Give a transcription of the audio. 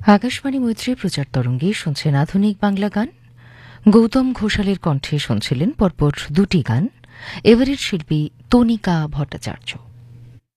আকাশবাণী মৈত্রী প্রচার তরঙ্গে শুনছেন আধুনিক বাংলা গান। গৌতম ঘোষালের কণ্ঠে শুনছিলেন পরপর দুটি গান। এভারের শিল্পী তনিকা ভট্টাচার্য।